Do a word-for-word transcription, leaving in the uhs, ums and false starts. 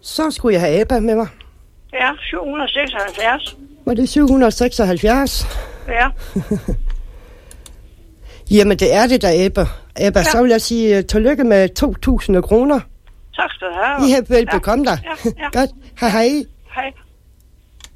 Så skulle jeg have Ebba med mig. Ja, syv hundrede og seksoghalvfjerds. Var det syv hundrede og seksoghalvfjerds? Ja. Jamen, det er det der, Ebba. Ebba, ja. Så vil jeg sige uh, tillykke med to tusind kroner. Tak skal du have. I har velbekomme dig. Ja, ja, ja. Godt. Hej hej. Hej.